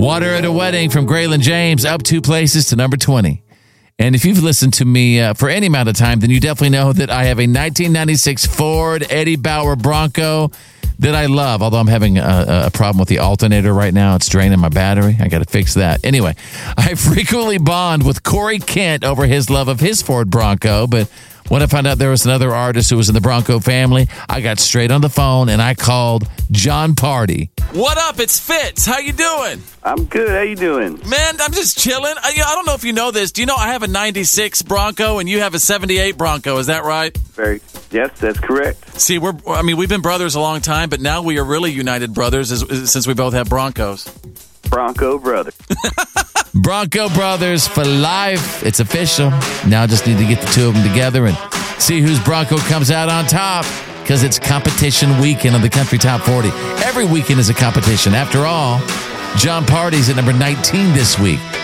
Water at a Wedding from Graylin James up 2 places to number 20. And if you've listened to me for any amount of time, then you definitely know that I have a 1996 Ford Eddie Bauer Bronco that I love, although I'm having a problem with the alternator right now. It's draining my battery. I got to fix that. Anyway, I frequently bond with Corey Kent over his love of his Ford Bronco, but when I found out there was another artist who was in the Bronco family, I got straight on the phone and I called Jon Pardi. What up? It's Fitz. How you doing? I'm good. How you doing? Man, I'm just chilling. I don't know if you know this. Do you know I have a 96 Bronco and you have a 78 Bronco? Is that right? Yes, that's correct. See, we've been brothers a long time, but now we are really united brothers since we both have Broncos. Bronco brother. Bronco Brothers for life. It's official. Now I just need to get the two of them together and see whose Bronco comes out on top, because it's competition weekend of the Country Top 40. Every weekend is a competition. After all, Jon Pardi's at number 19 this week.